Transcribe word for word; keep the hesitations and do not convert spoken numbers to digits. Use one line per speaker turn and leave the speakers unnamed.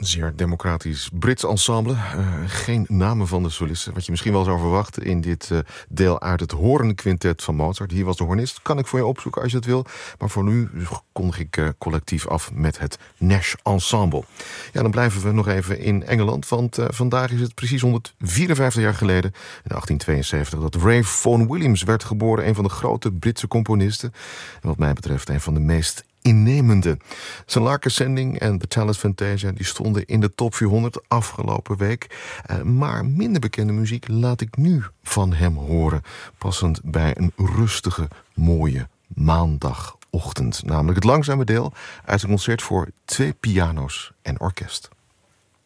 Zeer democratisch Brits ensemble. Uh, geen namen van de solisten, wat je misschien wel zou verwachten in dit uh, deel uit het hoornquintet van Mozart. Hier was de hornist. Kan ik voor je opzoeken als je het wil. Maar voor nu kondig ik uh, collectief af met het Nash Ensemble. Ja, dan blijven we nog even in Engeland. Want uh, vandaag is het precies honderdvierenvijftig jaar geleden, in achttien tweeënzeventig, dat Ray Vaughan Williams werd geboren. Een van de grote Britse componisten. En wat mij betreft een van de meest innemende. Zijn Lark Ascending en The Tallis Fantasia die stonden in de top vierhonderd afgelopen week. Uh, maar minder bekende muziek laat ik nu van hem horen. Passend bij een rustige, mooie maandagochtend. Namelijk het langzame deel uit een concert voor twee piano's en orkest.